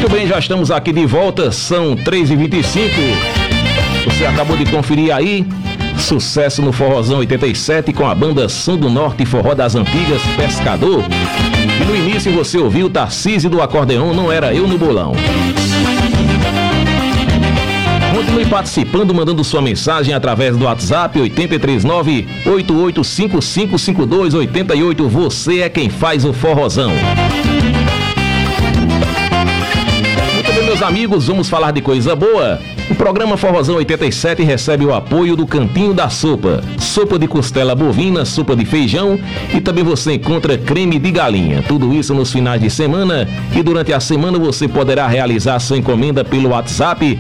Muito bem, já estamos aqui de volta, são 3h25. Você acabou de conferir aí, sucesso no Forrozão 87 com a banda Som do Norte, Forró das Antigas, Pescador. E no início você ouviu Tarcísio do Acordeon, Não Era Eu no Bolão. Continue participando, mandando sua mensagem através do WhatsApp 839-88555288. Você é quem faz o Forrozão. Muito bem, meus amigos, vamos falar de coisa boa. O programa Forrozão 87 recebe o apoio do Cantinho da Sopa. Sopa de costela bovina, sopa de feijão e também você encontra creme de galinha. Tudo isso nos finais de semana e durante a semana você poderá realizar sua encomenda pelo WhatsApp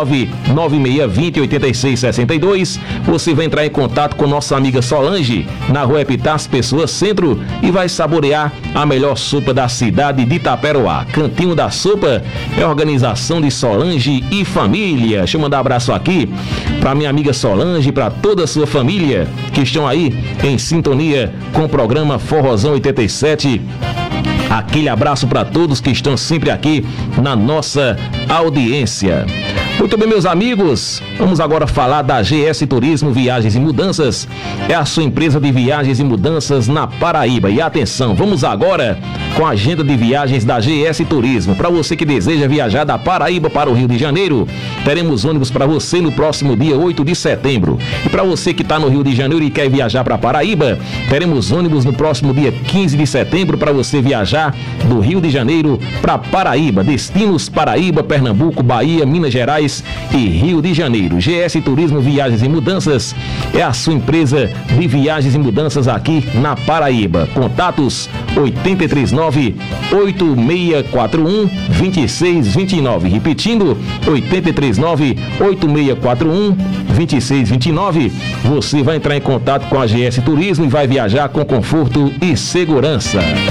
99620-8662. Você vai entrar em contato com nossa amiga Solange na Rua Epitácio Pessoa Centro e vai saborear a melhor sopa da cidade de Itaperoá. Cantinho da Sopa é a organização de Solange e família. Deixa eu mandar um abraço aqui para minha amiga Solange, para toda a sua família que estão aí em sintonia com o programa Forrozão 87. Aquele abraço para todos que estão sempre aqui na nossa audiência. Muito bem, meus amigos, vamos agora falar da GS Turismo Viagens e Mudanças. É a sua empresa de viagens e mudanças na Paraíba. E atenção, vamos agora com a agenda de viagens da GS Turismo. Para você que deseja viajar da Paraíba para o Rio de Janeiro, teremos ônibus para você no próximo dia 8 de setembro. E para você que está no Rio de Janeiro e quer viajar para Paraíba, teremos ônibus no próximo dia 15 de setembro para você viajar do Rio de Janeiro para Paraíba. Destinos Paraíba, Pernambuco, Bahia, Minas Gerais e Rio de Janeiro. GS Turismo Viagens e Mudanças é a sua empresa de viagens e mudanças aqui na Paraíba. Contatos 839-8641-2629. Repetindo, 839-8641-2629. Você vai entrar em contato com a GS Turismo e vai viajar com conforto e segurança.